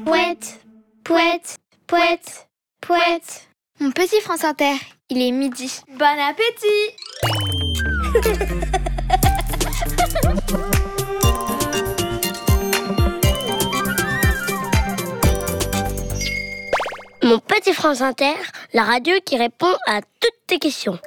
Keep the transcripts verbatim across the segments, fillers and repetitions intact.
Pouette, pouette, pouette, pouette. Mon petit France Inter, il est midi. Bon appétit. Mon petit France Inter, la radio qui répond à toutes tes questions.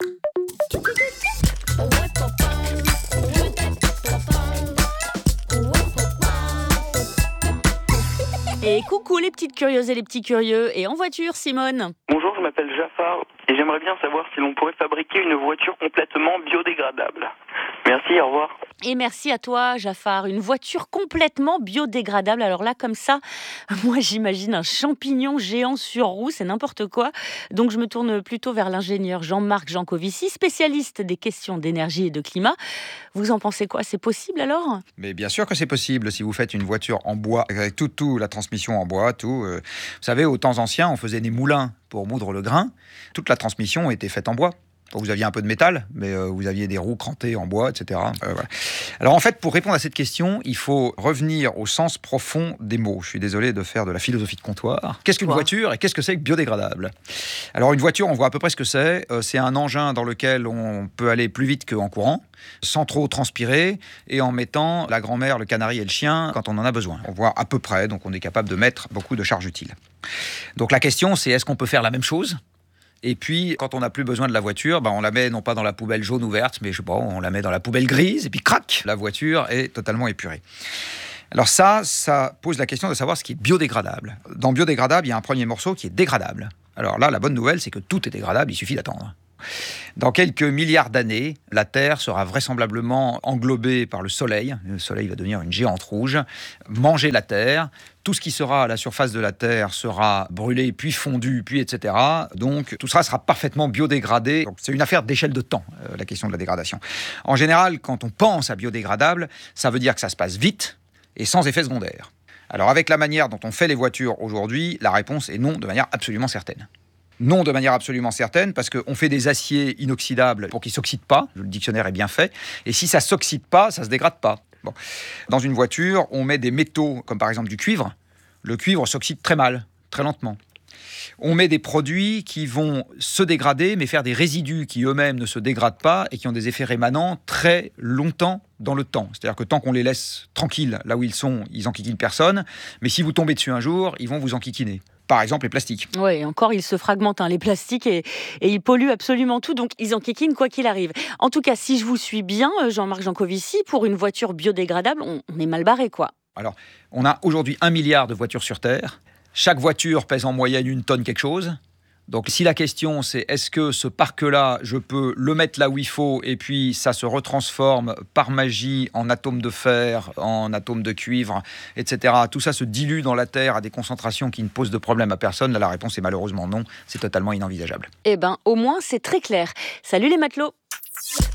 Et coucou les petites curieuses et les petits curieux. Et en voiture, Simone. Bonjour, je m'appelle Jafar et j'aimerais bien savoir si l'on pourrait fabriquer une voiture complètement biodégradable. Merci, au revoir. Et merci à toi, Jafar. Une voiture complètement biodégradable. Alors là, comme ça, moi j'imagine un champignon géant sur roue, c'est n'importe quoi. Donc je me tourne plutôt vers l'ingénieur Jean-Marc Jancovici, spécialiste des questions d'énergie et de climat. Vous en pensez quoi? C'est possible alors? Mais bien sûr que c'est possible si vous faites une voiture en bois, avec tout, tout, la transmission en bois, tout. Euh, vous savez, aux temps anciens, on faisait des moulins pour moudre le grain. Toute la transmission était faite en bois. Vous aviez un peu de métal, mais euh, vous aviez des roues crantées en bois, et cetera. Euh, voilà. Alors en fait, pour répondre à cette question, il faut revenir au sens profond des mots. Je suis désolé de faire de la philosophie de comptoir. Qu'est-ce qu'une voiture et qu'est-ce que c'est que biodégradable? Alors une voiture, on voit à peu près ce que c'est. Euh, c'est un engin dans lequel on peut aller plus vite qu'en courant, sans trop transpirer, et en mettant la grand-mère, le canari et le chien quand on en a besoin. On voit à peu près, donc on est capable de mettre beaucoup de charges utiles. Donc la question, c'est est-ce qu'on peut faire la même chose ? Et puis, quand on n'a plus besoin de la voiture, ben on la met non pas dans la poubelle jaune ou verte, mais je sais pas, on la met dans la poubelle grise, et puis crac, la voiture est totalement épurée. Alors ça, ça pose la question de savoir ce qui est biodégradable. Dans biodégradable, il y a un premier morceau qui est dégradable. Alors là, la bonne nouvelle, c'est que tout est dégradable, il suffit d'attendre. Dans quelques milliards d'années, la Terre sera vraisemblablement englobée par le Soleil. Le Soleil va devenir une géante rouge, manger la Terre. Tout ce qui sera à la surface de la Terre sera brûlé, puis fondu, puis et cetera. Donc tout ça sera parfaitement biodégradé. Donc, c'est une affaire d'échelle de temps, euh, la question de la dégradation. En général, quand on pense à biodégradable, ça veut dire que ça se passe vite et sans effet secondaire. Alors avec la manière dont on fait les voitures aujourd'hui, la réponse est non de manière absolument certaine. Non de manière absolument certaine, parce qu'on fait des aciers inoxydables pour qu'ils ne s'oxydent pas. Le dictionnaire est bien fait. Et si ça ne s'oxyde pas, ça ne se dégrade pas. Bon. Dans une voiture, on met des métaux, comme par exemple du cuivre. Le cuivre s'oxyde très mal, très lentement. On met des produits qui vont se dégrader, mais faire des résidus qui eux-mêmes ne se dégradent pas et qui ont des effets rémanents très longtemps dans le temps. C'est-à-dire que tant qu'on les laisse tranquilles là où ils sont, ils enquiquinent personne. Mais si vous tombez dessus un jour, ils vont vous enquiquiner. Par exemple, les plastiques. Oui, encore, ils se fragmentent, hein, les plastiques, et, et ils polluent absolument tout, donc ils enquiquinent quoi qu'il arrive. En tout cas, si je vous suis bien, Jean-Marc Jancovici, pour une voiture biodégradable, on, on est mal barré, quoi. Alors, on a aujourd'hui un milliard de voitures sur Terre. Chaque voiture pèse en moyenne une tonne quelque chose. Donc, si la question, c'est est-ce que ce parc-là, je peux le mettre là où il faut et puis ça se retransforme par magie en atomes de fer, en atomes de cuivre, et cetera. Tout ça se dilue dans la Terre à des concentrations qui ne posent de problème à personne. Là, la réponse est malheureusement non. C'est totalement inenvisageable. Eh ben, au moins, c'est très clair. Salut les matelots!